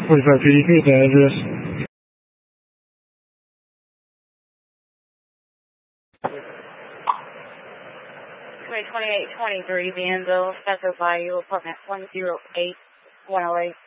45 PD, the address. 2823 Danville, Special Value, Apartment 108, 108.